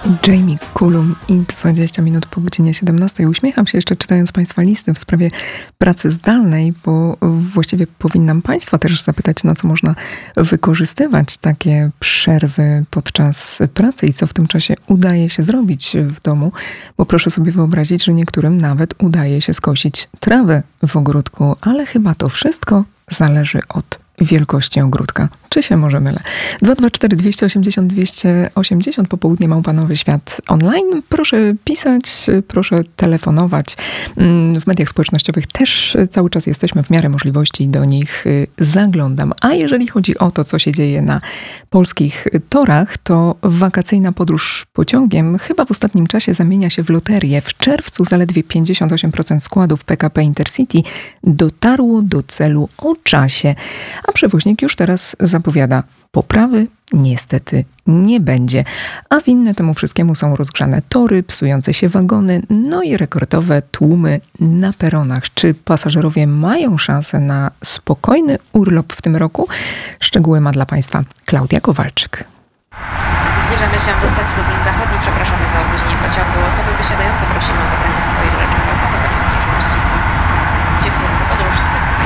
Jamie Cullum i 20 minut po godzinie 17. Uśmiecham się jeszcze czytając Państwa listy w sprawie pracy zdalnej, bo właściwie powinnam Państwa też zapytać, na co można wykorzystywać takie przerwy podczas pracy i co w tym czasie udaje się zrobić w domu, bo proszę sobie wyobrazić, że niektórym nawet udaje się skosić trawę w ogródku, ale chyba to wszystko zależy od wielkości ogródka. Czy się może mylę? 224 280 280 popołudnie Małpanowy Świat online. Proszę pisać, proszę telefonować. W mediach społecznościowych też cały czas jesteśmy w miarę możliwości i do nich zaglądam. A jeżeli chodzi o to, co się dzieje na polskich torach, to wakacyjna podróż pociągiem chyba w ostatnim czasie zamienia się w loterię. W czerwcu zaledwie 58% składów PKP Intercity dotarło do celu o czasie, a przewoźnik już teraz zapowiada, poprawy niestety nie będzie. A winne temu wszystkiemu są rozgrzane tory, psujące się wagony, no i rekordowe tłumy na peronach. Czy pasażerowie mają szansę na spokojny urlop w tym roku? Szczegóły ma dla Państwa Klaudia Kowalczyk. Zbliżamy się do stacji Lublin Zachodni. Przepraszamy za opóźnienie pociągu. Osoby wysiadające prosimy o zabranie swoich rzeczy oraz zachowanie ostrożności. Dziękuję za podróż z PKP.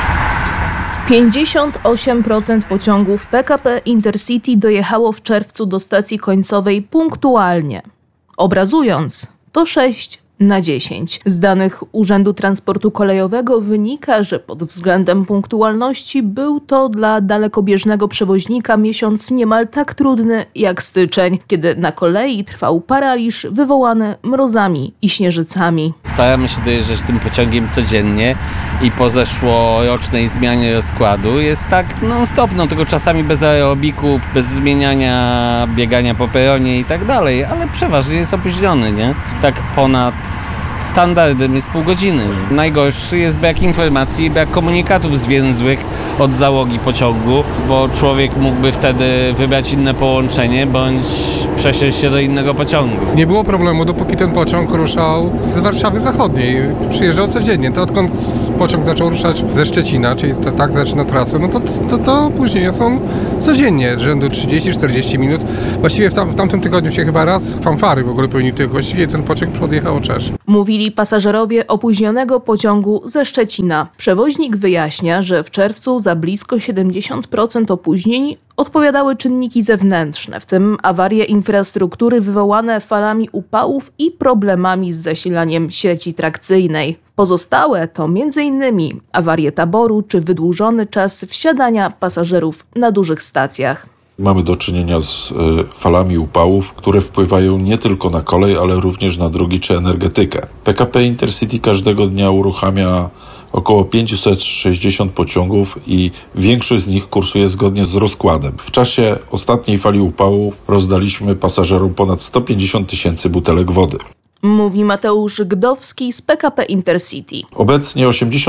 58% pociągów PKP Intercity dojechało w czerwcu do stacji końcowej punktualnie. Obrazując, to 6 na 10. Z danych Urzędu Transportu Kolejowego wynika, że pod względem punktualności był to dla dalekobieżnego przewoźnika miesiąc niemal tak trudny jak styczeń, kiedy na kolei trwał paraliż wywołany mrozami i śnieżycami. Staramy się dojeżdżać tym pociągiem codziennie i po zeszłorocznej zmianie rozkładu jest tak non-stop, tylko czasami bez aerobiku, bez zmieniania, biegania po peronie i tak dalej, ale przeważnie jest opóźniony, nie? Tak ponad standardem jest pół godziny. Najgorszy jest brak informacji i brak komunikatów zwięzłych od załogi pociągu, bo człowiek mógłby wtedy wybrać inne połączenie bądź przesiąść się do innego pociągu. Nie było problemu, dopóki ten pociąg ruszał z Warszawy Zachodniej. Przyjeżdżał codziennie. To odkąd pociąg zaczął ruszać ze Szczecina, czyli tak zaczyna trasę, to opóźnienia są codziennie, rzędu 30-40 minut. Właściwie w tamtym tygodniu się chyba raz fanfary w ogóle powinny właściwie ten pociąg odjechał o czas. Mówili pasażerowie opóźnionego pociągu ze Szczecina. Przewoźnik wyjaśnia, że w czerwcu za blisko 70% opóźnień odpowiadały czynniki zewnętrzne, w tym awarie infrastruktury wywołane falami upałów i problemami z zasilaniem sieci trakcyjnej. Pozostałe to m.in. awarie taboru czy wydłużony czas wsiadania pasażerów na dużych stacjach. Mamy do czynienia z falami upałów, które wpływają nie tylko na kolej, ale również na drogi czy energetykę. PKP Intercity każdego dnia uruchamia około 560 pociągów i większość z nich kursuje zgodnie z rozkładem. W czasie ostatniej fali upałów rozdaliśmy pasażerom ponad 150 000 butelek wody. Mówi Mateusz Gdowski z PKP Intercity. Obecnie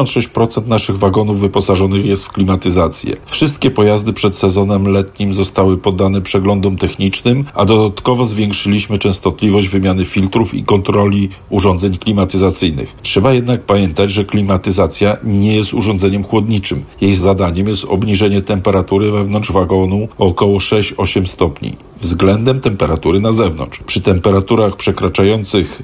86% naszych wagonów wyposażonych jest w klimatyzację. Wszystkie pojazdy przed sezonem letnim zostały poddane przeglądom technicznym, a dodatkowo zwiększyliśmy częstotliwość wymiany filtrów i kontroli urządzeń klimatyzacyjnych. Trzeba jednak pamiętać, że klimatyzacja nie jest urządzeniem chłodniczym. Jej zadaniem jest obniżenie temperatury wewnątrz wagonu o około 6-8 stopni względem temperatury na zewnątrz. Przy temperaturach przekraczających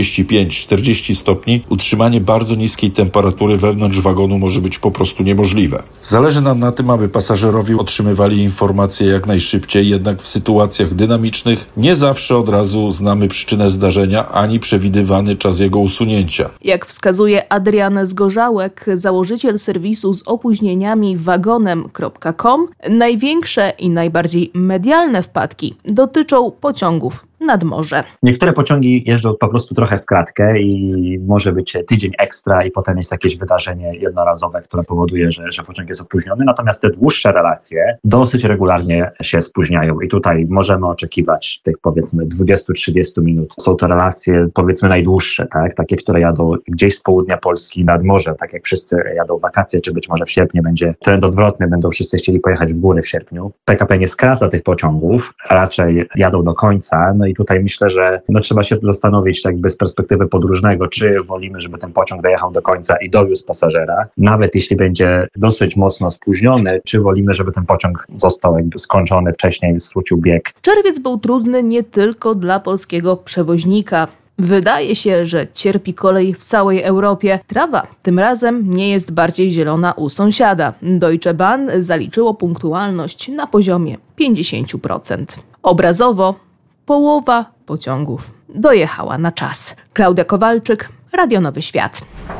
35-40 stopni utrzymanie bardzo niskiej temperatury wewnątrz wagonu może być po prostu niemożliwe. Zależy nam na tym, aby pasażerowie otrzymywali informacje jak najszybciej, jednak w sytuacjach dynamicznych nie zawsze od razu znamy przyczynę zdarzenia ani przewidywany czas jego usunięcia. Jak wskazuje Adrian Zgorzałek, założyciel serwisu z opóźnieniami wagonem.com, największe i najbardziej medialne wpadki dotyczą pociągów nad morze. Niektóre pociągi jeżdżą po prostu trochę w kratkę i może być tydzień ekstra i potem jest jakieś wydarzenie jednorazowe, które powoduje, że pociąg jest opóźniony. Natomiast te dłuższe relacje dosyć regularnie się spóźniają i tutaj możemy oczekiwać tych powiedzmy 20-30 minut. Są to relacje powiedzmy najdłuższe, tak? Takie, które jadą gdzieś z południa Polski nad morze, tak jak wszyscy jadą w wakacje, czy być może w sierpniu będzie trend odwrotny, będą wszyscy chcieli pojechać w góry w sierpniu. PKP nie skraca tych pociągów, raczej jadą do końca, No i tutaj myślę, że trzeba się zastanowić jakby z perspektywy podróżnego, czy wolimy, żeby ten pociąg dojechał do końca i dowiózł pasażera, nawet jeśli będzie dosyć mocno spóźniony, czy wolimy, żeby ten pociąg został jakby skończony wcześniej, skrócił bieg. Czerwiec był trudny nie tylko dla polskiego przewoźnika. Wydaje się, że cierpi kolej w całej Europie. Trawa tym razem nie jest bardziej zielona u sąsiada. Deutsche Bahn zaliczyło punktualność na poziomie 50%. Obrazowo połowa pociągów dojechała na czas. Klaudia Kowalczyk, Radio Nowy Świat.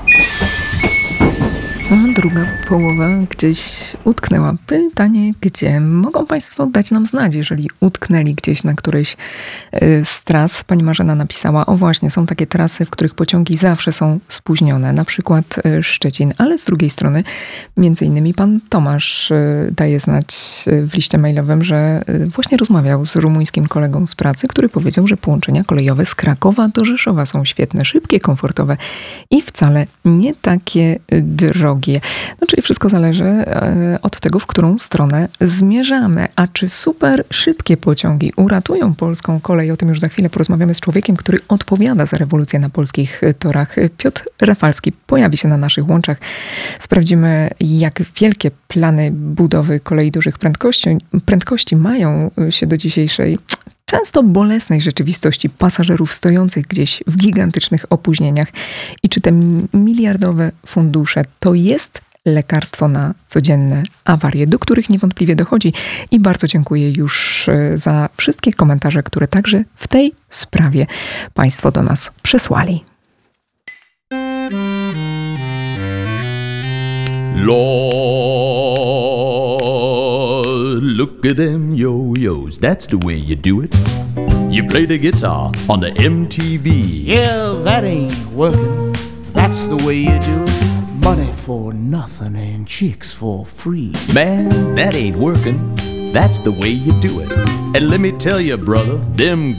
A druga połowa gdzieś utknęła. Pytanie, gdzie? Mogą Państwo dać nam znać, jeżeli utknęli gdzieś na którejś z tras. Pani Marzena napisała, o właśnie, są takie trasy, w których pociągi zawsze są spóźnione, na przykład Szczecin, ale z drugiej strony między innymi pan Tomasz daje znać w liście mailowym, że właśnie rozmawiał z rumuńskim kolegą z pracy, który powiedział, że połączenia kolejowe z Krakowa do Rzeszowa są świetne, szybkie, komfortowe i wcale nie takie drogie. No, czyli wszystko zależy od tego, w którą stronę zmierzamy. A czy super szybkie pociągi uratują polską kolej? O tym już za chwilę porozmawiamy z człowiekiem, który odpowiada za rewolucję na polskich torach. Piotr Rafalski pojawi się na naszych łączach. Sprawdzimy, jak wielkie plany budowy kolei dużych prędkości mają się do dzisiejszej często bolesnej rzeczywistości pasażerów stojących gdzieś w gigantycznych opóźnieniach i czy te miliardowe fundusze to jest lekarstwo na codzienne awarie, do których niewątpliwie dochodzi. I bardzo dziękuję już za wszystkie komentarze, które także w tej sprawie Państwo do nas przesłali. Lord, look at them yo-yos, that's the way you do it. You play the guitar on the MTV. Yeah, that ain't working. That's the way you do it. Money for nothing and chicks for free. Man, that ain't working. That's the way you do it. And let me tell you, brother, them